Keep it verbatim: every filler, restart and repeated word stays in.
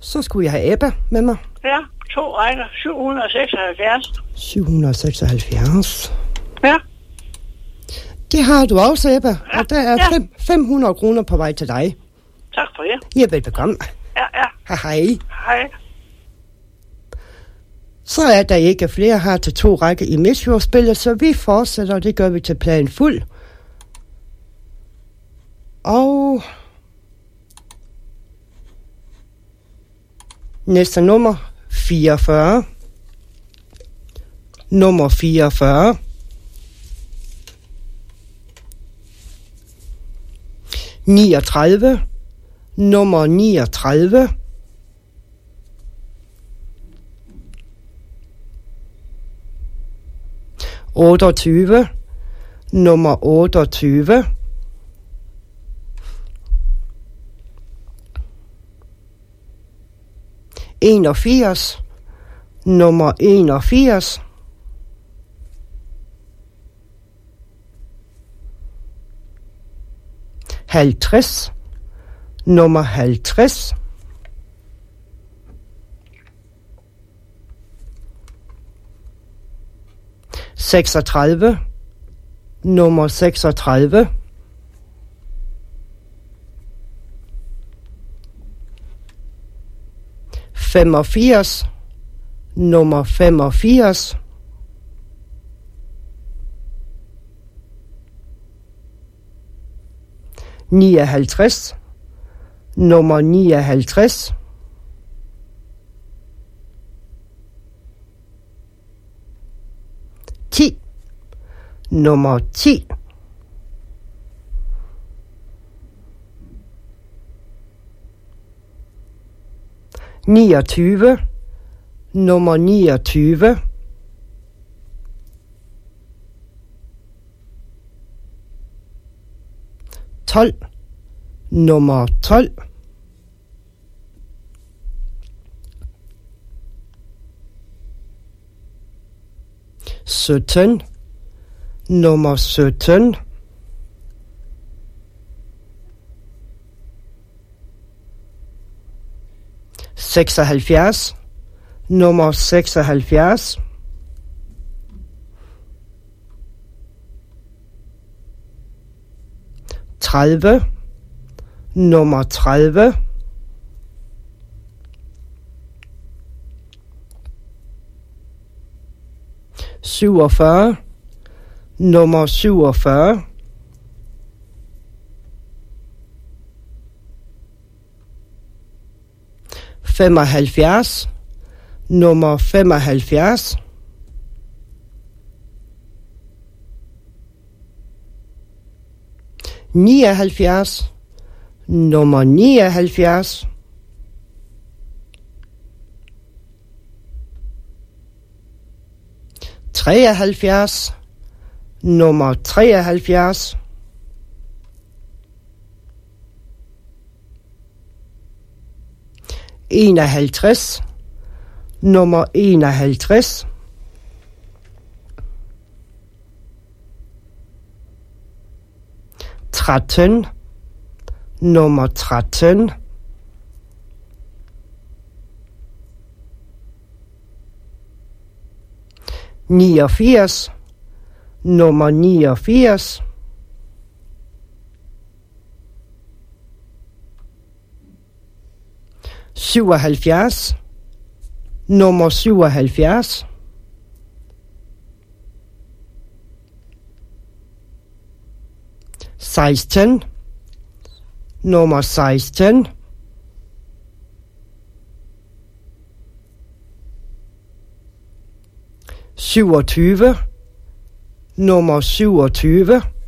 Så skulle jeg have Ebba med mig. Ja, to rækker. syv hundrede seksoghalvfjerds. syv hundrede seksoghalvfjerds. Ja. Det har du også, Ebba. Ja. Og der er Ja. fem, fem hundrede kroner på vej til dig. Tak for det. Ja, velbekomme. Ja, ja. Hej, hej. Hej. Så er der ikke flere her til to rækker i Midtjyllandsspillet, så vi fortsætter, og det gør vi til plan fuld. Og næste nummer, fireogfyrre. Nummer fireogfyrre. niogtredive. Nummer niogtredive. otteogtyve. Nummer otteogtyve. enogfirs. Nummer enogfirs. halvtreds. Nummer halvtreds. seksogtredive. Nummer seksogtredive. femogfirs. Nummer femogfirs. nioghalvtreds. Nummer nioghalvtreds. ti. Nummer ti. niogtyve. Nummer niogtyve. tolv. Nummer tolv. sytten. Nummer sytten. seksoghalvfjerds. Nummer seksoghalvfjerds. tredive. Nummer tredive. syvogfyrre. Nummer syvogfyrre. femoghalvfjerds. Nummer femoghalvfjerds. nioghalvfjerds. Nummer nioghalvfjerds. treoghalvfjerds. Nummer treoghalvfjerds. enoghalvtreds. Nummer enoghalvtreds. tretten. Nummer tretten. niogfirs. Nummer niogfirs. syvoghalvfjerds. Nummer syvoghalvfjerds. seksten. Nummer seksten. syvogtyve. Nummer syvogtyve.